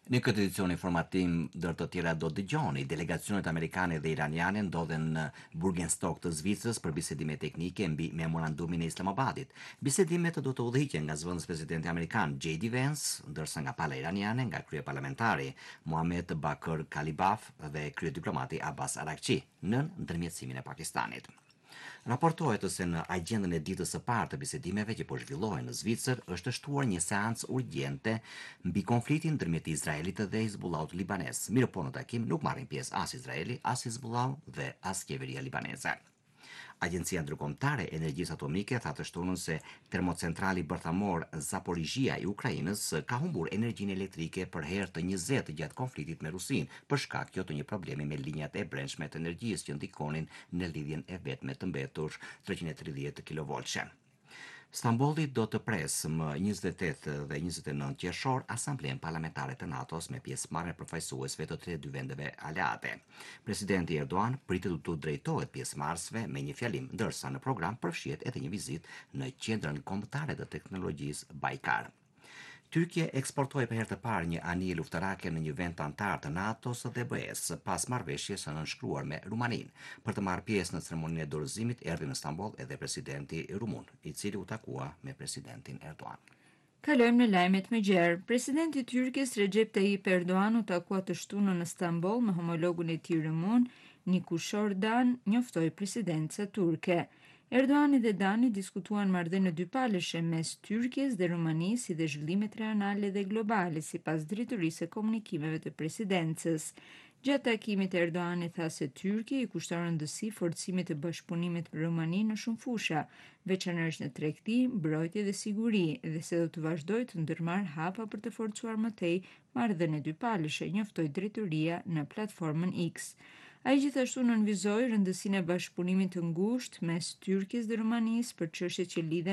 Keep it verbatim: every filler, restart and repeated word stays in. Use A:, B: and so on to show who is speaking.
A: Në këtë edicion informativ ndër të tjera do dëgjoni delegacionet amerikane dhe iraniane ndodhen në Burgenstock të Zvicrës për bisedime teknike mbi memorandumin e Islamabadit. Bisedimet do të udhëhiqen nga zëvendës presidenti amerikan J D Vance, ndërsa nga pala iraniane nga krye parlamentari Mohammed Bakr Kalibaf dhe krye diplomati Abbas Araghchi nën ndërmjetësimin e Pakistanit. Raportohet se në agjendën e ditës së parë të bisedimeve që po zhvillohen në Zvicër është shtuar një seancë urgjente mbi konfliktin ndërmjet Izraelit dhe Hizbullahut libanes. Mirë po në takim nuk marrin pjesë as Izraeli, as Hizbullahu dhe as qeveria libaneze. Agjencia Ndërkombëtare e Energjisë Atomike tha të shtunën se termocentrali bërthamor Zaporizhia i Ukrainës ka humbur energjinë elektrike për herë të njëzet gjatë konfliktit me Rusinë, për shkak jo të një problemi me linjat e brendshme të energjisë që ndikonin në lidhjen e vetme të mbetur treqind e tridhjetë kilovoltshe. Stambolli do të presë më njëzet e tetë dhe njëzet e nëntë qershor asamblen parlamentare të NATO-s me pjesëmarrje përfaqësuesve të tridhjetë e dy vendeve aleate. Presidenti Erdogan pritet të drejtohet pjesëmarrësve me një fjalim, ndërsa në program përfshihet edhe një vizitë në Qendrën Kombëtare të Teknologjisë Baikar. Tyrkia eksportoi për herë të parë një anije luftarake në një vend antar të NATO-s dhe B E-s pas marrëveshjes së nënshkruar me Rumaninë. Për të marrë pjesë në ceremoninë e dorëzimit erdhi në Stamboll edhe presidenti rumun, i cili u takua me presidentin Erdogan.
B: Kalojmë në lajmet me gjerë. Presidenti i Tyrkisë Recep Tayyip Erdogan u takua të shtunën në Stamboll me homologun e tij rumun, Nikuşordan, njoftoi presidenca turke. Erdoğan dhe Dani diskutuan marrëdhënie dypalëshe mes Tyrkisë dhe Rumanisë si dhe zhvillimet regionale dhe globale sipas drejtorisë së komunikimeve të presidencës. Gjatë takimit Erdoğani tha se Tyrkia i kushton rëndësi forcimit të bashkëpunimit me Rumaninë në shumë fusha, veçanërisht në tregti, mbrojtje dhe siguri, dhe se do të vazhdojë të ndërmarrë hapa për të forcuar më tej marrëdhënie dypalëshe, njoftoi drejtoria në platformën X. Ai gjithashtu nënvizoi rëndësinë e bashkëpunimit të ngushtë mes Tyrkisë dhe Rumanisë për çështjet që lidhen